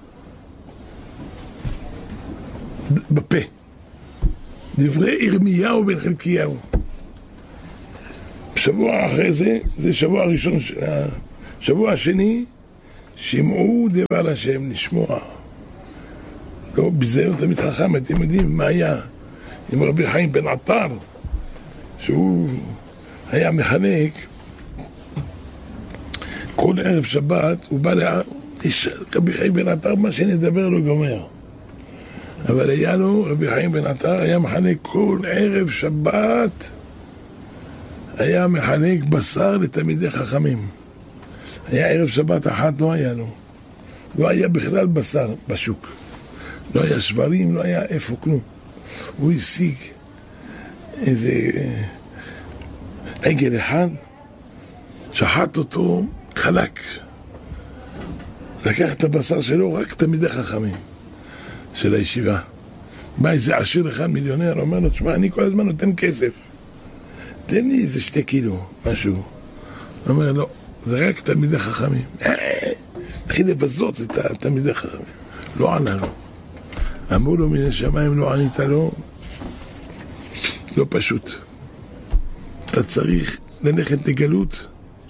בפה. דברי ירמיהו בן חלקיהו. שבוע אחרי זה, זה שבוע הראשון, שבוע השני, שמעו דבר השם, לשמוע. לא, בזה תמיד חכם, אתם יודעים מה היה עם רבי חיים בן עטר, שהוא היה מחלק כל ערב שבת, הוא בא רבי חיים בן עטר, מה שנדבר לו גומר. אבל היה לו, רבי חיים בן עטר, היה מחלק כל ערב שבת, היה מחלק בשר לתלמידי חכמים. היה ערב שבת אחת, לא היה לו. לא היה בכלל בשר בשוק. לא היה שברים, לא היה איפה כלום. הוא השיג איזה עגל אחד, שחט אותו חלק. לקח את הבשר שלו, רק תלמידי חכמים של הישיבה. בא איזה עשיר אחד, מיליונר, אומר לו, תשמע, אני כל הזמן נותן כסף. תן לי איזה 2 קילו, משהו. הוא אומר, לא, זה רק תלמידי חכמים. התחיל לבזות את התלמידי חכמים. לא ענה לו. אמרו לו, מן השמיים לא ענית לו. לא פשוט. אתה צריך ללכת לגלות,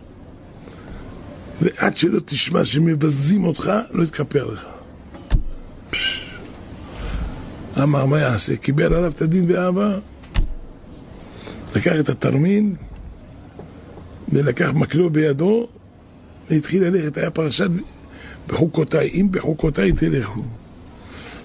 ועד שלא תשמע שמבזים אותך, לא יתכפר לך. אמר, מה יעשה? קיבל עליו את הדין באהבה, לקח את התרמיל, ולקח מקלו בידו, והתחיל ללכת. היה פרשת בחוקותיי, אם בחוקותיי תלכו.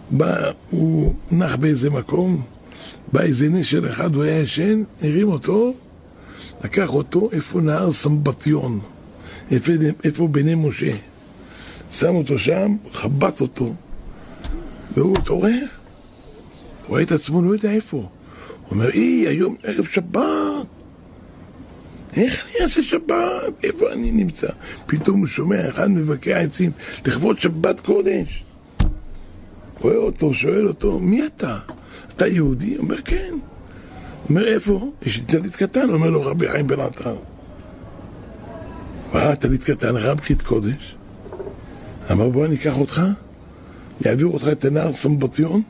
בא, הוא נח באיזה מקום, בא איזה נשר אחד, הוא היה ישן, הרים אותו, לקח אותו איפה נהר סמבטיון, איפה בני משה, שם אותו שם, חבט אותו, והוא התעורר, הוא רואה את עצמו, לא יודע איפה, הוא אומר, היום ערב שבת, איך אני אעשה שבת? איפה אני נמצא? פתאום הוא שומע אחד מבקע עצים לכבוד שבת קודש. רואה אותו, שואל אותו, מי אתה? אתה יהודי? אומר, כן. אומר, איפה? יש לי תלית קטן. אומר לו, רבי חיים בן עטר. מה, תלית קטן, רבחית קודש? אמר, בוא אני אקח אותך, יעביר אותך את הנהר סמבטיון,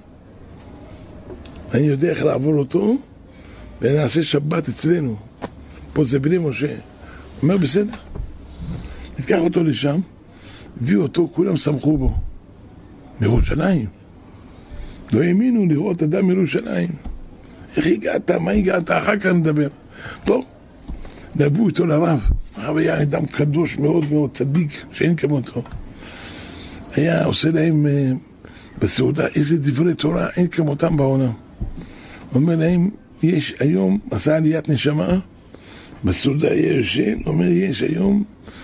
אני יודע איך לעבור אותו, ונעשה שבת אצלנו. פה זה בני משה. אומר, בסדר. נתקח אותו לשם, הביאו אותו, כולם שמחו בו. מירושלים. לא האמינו לראות אדם מירושלים. איך הגעת? מה הגעת? אחר כך נדבר. טוב, נבוא איתו לרב. הרב היה אדם קדוש מאוד מאוד, צדיק, שאין כמותו. היה עושה להם בסעודה איזה דברי תורה, אין כמותם בעולם. אומר להם, יש היום, עשה עליית נשמה, בסעודה ישן, אומר, יש היום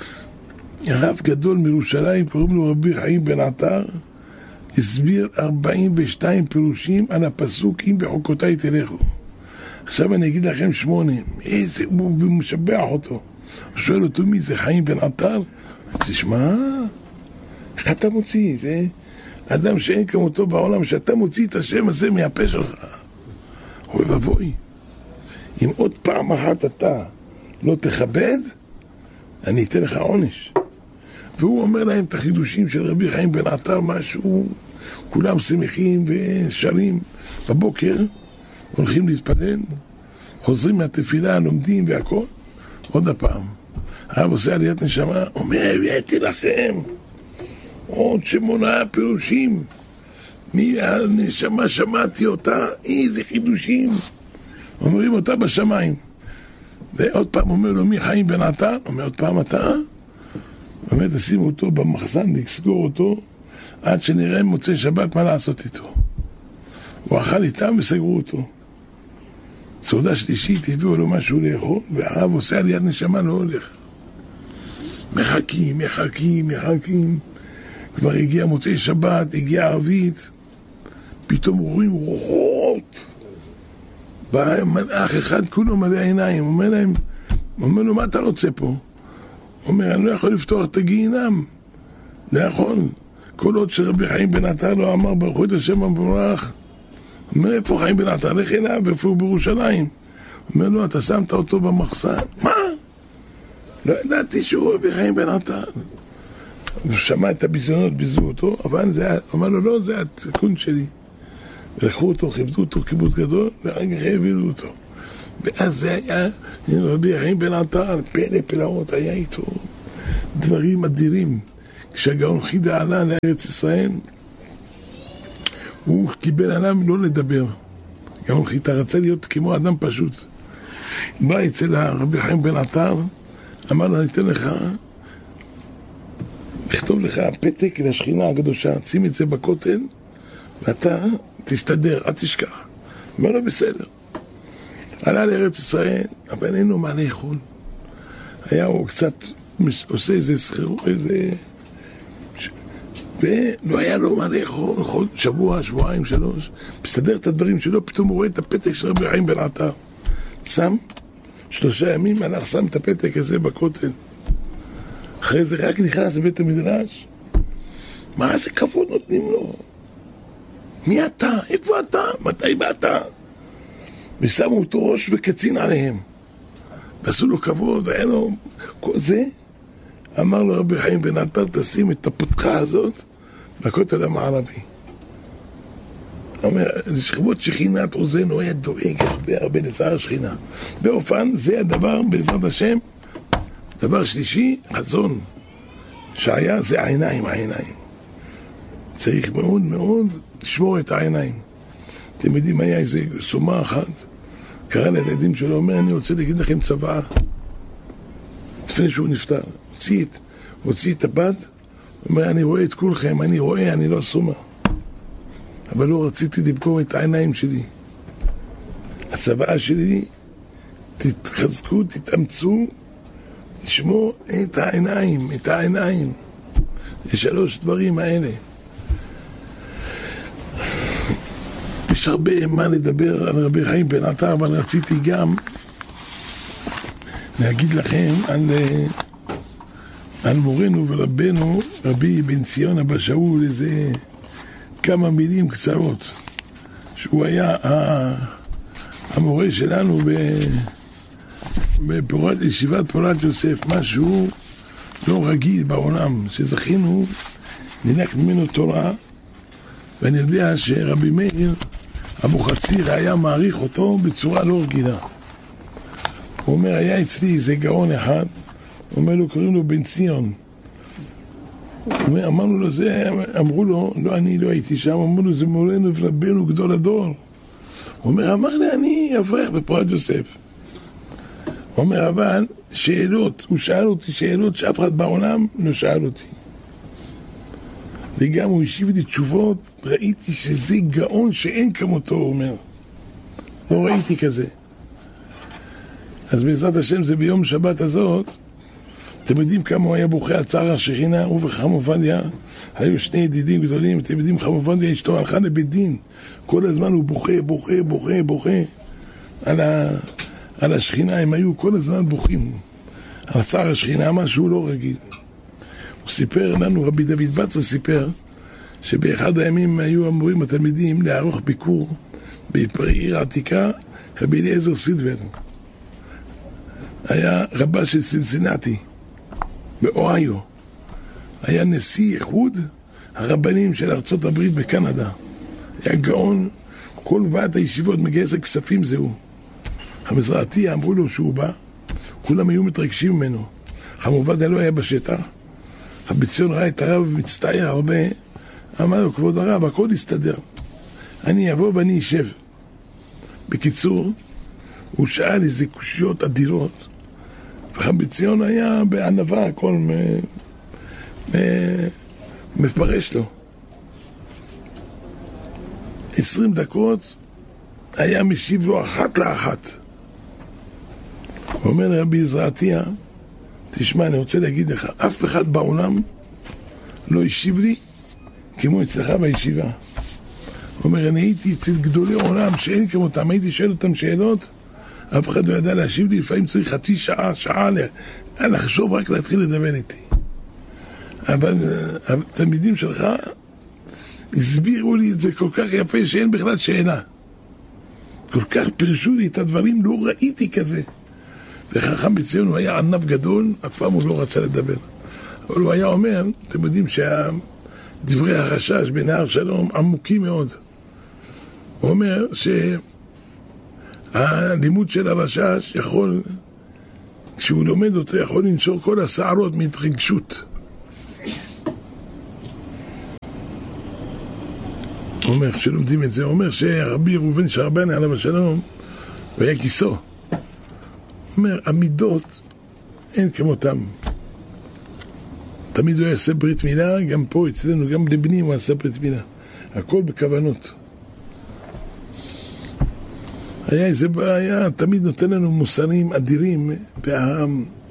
רב גדול מירושלים, קוראים לו רבי חיים בן עטר, הסביר 42 פירושים על הפסוק, אם בחוקותיי תלכו. עכשיו אני אגיד לכם 8, איזה, הוא משבח אותו. הוא שואל אותו, מי זה חיים בן עטר? תשמע, איך אתה מוציא? זה אדם שאין כמותו בעולם, שאתה מוציא את השם הזה מהפה שלך. אוי ובוי, אם עוד פעם אחת אתה לא תכבד, אני אתן לך עונש. והוא אומר להם את החידושים של רבי חיים בן עטר, משהו, כולם שמחים ושרים. בבוקר הולכים להתפלל, חוזרים מהתפילה, לומדים והכל. עוד הפעם הרב עושה עליית נשמה, אומר, הבאתי לכם עוד 8 פירושים מהנשמה, שמעתי אותה, איזה חידושים. אומרים אותה בשמיים. ועוד פעם אומר לו, מי חיים בן עטר? אומר עוד פעם אתה? באמת תשימו אותו במחסן, לסגור אותו, עד שנראה מוצא שבת מה לעשות איתו. הוא אכל איתם וסגרו אותו. סעודה שלישית, הביאו לו משהו לאכול, והרב עושה עליית נשמה, לא הולך. מחכים. כבר הגיע מוצאי שבת, הגיע ערבית, פתאום רואים רוחות. בא מלאך אחד כולו מלא עיניים, אומר לו, מה אתה רוצה פה? הוא אומר, אני לא יכול לפתוח את הגיהינם. לא יכול. כל עוד שרבי חיים בן עטר לא אמר, ברכו את השם המבורך. אומר, איפה חיים בן עטר? לך אליו, איפה הוא בירושלים? אומר לו, אתה שמת אותו במחסן. מה? לא ידעתי שהוא רבי חיים בן עטר. הוא שמע את הביזיונות, ביזו אותו, אבל אמר לו, לא, זה התיקון שלי. ולקחו אותו, כיבדו אותו כיבוד גדול, ואחר כך העבירו אותו. ואז זה היה רבי חיים בן עטר, פלא פלאות, היה איתו דברים אדירים. כשהגאון חידה עלה לארץ ישראל, הוא קיבל עליו לא לדבר. גאון חידה רצה להיות כמו אדם פשוט. בא אצל רבי חיים בן עטר, אמר לו, אני אתן לך, לכתוב לך פתק לשכינה הקדושה, שים את זה בכותל, ואתה תסתדר, אל תשכח. אמר לו, בסדר. עלה לארץ ישראל, אבל אין לו מה לאכול. היה הוא קצת עושה איזה סחירות, ולא היה לו מה לאכול, שבוע, שבועיים, 3, מסתדר את הדברים שלו, פתאום הוא רואה את הפתק של רבי חיים בן עטר. שם, 3 ימים, הלך שם את הפתק הזה בכותל. אחרי זה רק נכנס לבית המדרש. מה איזה כבוד נותנים לו? מי אתה? איפה אתה? מתי באת? ושמו אותו ראש וקצין עליהם. ועשו לו כבוד, והיה לו כל זה. אמר לו רבי חיים בן עטר, תשים את הפתחה הזאת בכותל המערבי. אומר, לשכבות שכינת עוזנו היה דואג הרבה לצער שכינה. באופן, זה הדבר, בעזרת השם, דבר שלישי, חזון. שהיה זה העיניים. צריך מאוד מאוד לשמור את העיניים. אתם יודעים, היה איזה סומה אחת, קרא לילדים שלו, אומר, אני רוצה להגיד לכם צוואה. לפני שהוא נפטר, הוציא את הבד, אומר, אני רואה את כולכם, אני רואה, אני לא סומה. אבל לא רציתי לבכור את העיניים שלי. הצוואה שלי, תתחזקו, תתאמצו, לשמור את העיניים, את העיניים. יש 3 דברים האלה. יש הרבה מה לדבר על רבי חיים בן עטר, אבל רציתי גם להגיד לכם על מורנו ורבנו, רבי בן ציון אבא שאול, איזה כמה מילים קצרות, שהוא היה המורה שלנו בישיבת פורת יוסף, משהו לא רגיל בעולם, שזכינו ללמוד ממנו תורה, ואני יודע שרבי מאיר אבוחצירא היה מעריך אותו בצורה לא רגילה. הוא אומר, היה אצלי איזה גאון אחד, הוא אומר לו, קוראים לו בן ציון. אמרנו לו זה, אמרו לו, לא, אני לא הייתי שם, אמרו לו, זה מורנו ורבנו גדול הדור. הוא אומר, אמר לי, אני אברך בפורת יוסף. הוא אומר, אבל שאלות, הוא שאל אותי שאלות שאף אחד בעולם לא שאל אותי. וגם הוא השיב לי תשובות, ראיתי שזה גאון שאין כמותו, הוא אומר. לא ראיתי כזה. אז בעזרת השם זה ביום שבת הזאת, אתם יודעים כמה הוא היה בוכה על צער השכינה, הוא וחכם עובדיה, היו 2 ידידים גדולים, אתם יודעים, חכם עובדיה אשתו הלכה לבית דין, כל הזמן הוא בוכה על השכינה, הם היו כל הזמן בוכים, על צער השכינה, משהו לא רגיל. הוא סיפר לנו, רבי דוד בצר סיפר, שבאחד הימים היו אמורים התלמידים לערוך ביקור בעיר העתיקה, רבי אליעזר סילבר. היה רבה של סינסינטי, באוהיו. היה נשיא איחוד הרבנים של ארצות הברית בקנדה. היה גאון, כל ועד הישיבות מגייס הכספים זהו. המזרעתי אמרו לו שהוא בא, כולם היו מתרגשים ממנו. חמובדיה לא היה בשטח. רבי ציון ראה את הרב מצטער הרבה, אמר לו, כבוד הרב, הכל יסתדר. אני אבוא ואני אשב. בקיצור, הוא שאל איזה קושיות אדירות, ורבי ציון היה בענווה, הכל מפרש לו. 20 דקות היה משיב לו אחת לאחת. הוא אומר לרבי עזרעתיה, תשמע, אני רוצה להגיד לך, אף אחד בעולם לא השיב לי כמו אצלך בישיבה. הוא אומר, אני הייתי אצל גדולי עולם שאין כמותם, הייתי שואל אותם שאלות, אף אחד לא ידע להשיב לי, לפעמים צריך חצי שעה, שעה לחשוב רק להתחיל לדבר איתי. אבל התלמידים שלך הסבירו לי את זה כל כך יפה שאין בכלל שאלה. כל כך פירשו לי את הדברים, לא ראיתי כזה. וחכם בציון הוא היה ענב גדול, אף פעם הוא לא רצה לדבר. אבל הוא היה אומר, אתם יודעים שהדברי הרשש בנהר שלום עמוקים מאוד. הוא אומר שהלימוד של הרשש יכול, כשהוא לומד אותו, יכול לנשור כל השערות מהתרגשות. הוא אומר, כשלומדים את זה, הוא אומר שרבי ראובן שרבני עליו השלום, הוא היה כיסו. הוא אומר, המידות אין כמותם. תמיד הוא היה עושה ברית מילה, גם פה אצלנו, גם לבנים הוא עושה ברית מילה. הכל בכוונות. היה איזה בעיה, תמיד נותן לנו מוסרים אדירים,